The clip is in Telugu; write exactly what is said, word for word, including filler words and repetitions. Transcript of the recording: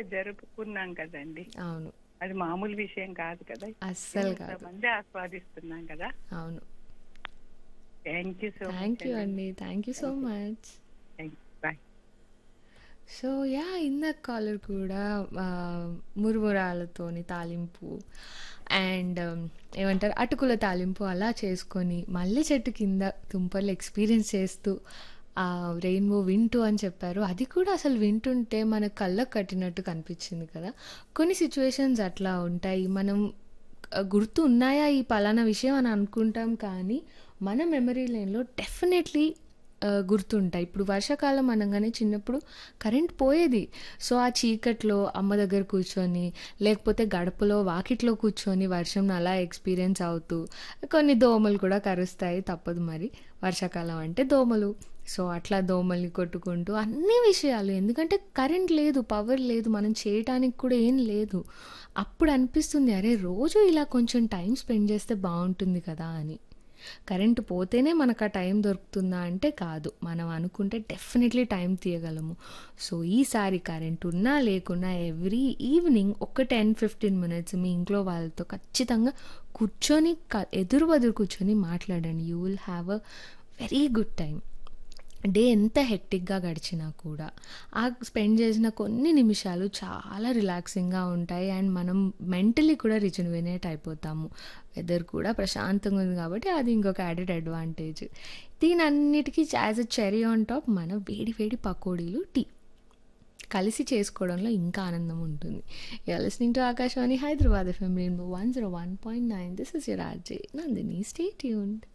జరుపుకున్నాం కదండి. అవును. అది మామూలు విషయం కాదు కదా. అస్సలు కాదు. ఇంతమంది ఆస్వాదిస్తున్నాం కదా. అవును. Thank you so much thank you అండి. అండి. Thank you so thank you. Much. Thank you. Bye. So yeah ఇందాక కాలర్ కూడా ఆ, మురుమురాలతోని తాలింపు అండ్ ఏమంటారు అటుకుల తాలింపు అలా చేసుకొని మళ్ళీ చెట్టు కింద తుంపర్లు ఎక్స్పీరియన్స్ చేస్తూ ఆ రెయిన్బో వింటూ అని చెప్పారు. అది కూడా అసలు వింటుంటే మన కళ్ళకు కట్టినట్టు కనిపించింది కదా. కొన్ని సిచ్యువేషన్స్ అట్లా ఉంటాయి. మనం ఆ, గుర్తు ఉన్నాయా ఈ పలానా విషయం అని అనుకుంటాం కానీ మన మెమరీ లైన్లో డెఫినెట్లీ గుర్తుంటాయి. ఇప్పుడు వర్షాకాలం అనగానే చిన్నప్పుడు కరెంట్ పోయేది. సో ఆ చీకట్లో అమ్మ దగ్గర కూర్చొని లేకపోతే గడపలో వాకిట్లో కూర్చొని వర్షం అలా ఎక్స్పీరియన్స్ అవుతూ కొన్ని దోమలు కూడా కరుస్తాయి, తప్పదు మరి వర్షాకాలం అంటే దోమలు. సో అట్లా దోమల్ని కొట్టుకుంటూ అన్ని విషయాలు, ఎందుకంటే కరెంట్ లేదు, పవర్ లేదు, మనం చేయటానికి కూడా ఏం లేదు. అప్పుడు అనిపిస్తుంది అరే రోజు ఇలా కొంచెం టైం స్పెండ్ చేస్తే బాగుంటుంది కదా అని. కరెంటు పోతేనే మనకు ఆ టైం దొరుకుతుందా అంటే కాదు, మనం అనుకుంటే డెఫినెట్లీ టైం తీయగలము. సో ఈసారి కరెంట్ ఉన్నా లేకున్నా ఎవ్రీ ఈవినింగ్ ఒక టెన్ ఫిఫ్టీన్ మినిట్స్ మీ ఇంట్లో వాళ్ళతో ఖచ్చితంగా కూర్చొని క ఎదురు బదురు కూర్చొని మాట్లాడండి. You will have a very good time. Day ఎంత హెక్టిక్గా గడిచినా కూడా ఆ స్పెండ్ చేసిన కొన్ని నిమిషాలు చాలా రిలాక్సింగ్గా ఉంటాయి అండ్ మనం మెంటలీ కూడా రిజువినేట్ అయిపోతాము. వెదర్ కూడా ప్రశాంతంగా ఉంది కాబట్టి అది ఇంకొక యాడెడ్ అడ్వాంటేజ్. దీని అన్నిటికీ as a cherry on top మన వేడి వేడి పకోడీలు, టీ కలిసి చేసుకోవడంలో ఇంకా ఆనందం ఉంటుంది. You're listening to Akashvani Hyderabad FM rainbow one zero one point nine. This is your RJ Nandini. Stay tuned.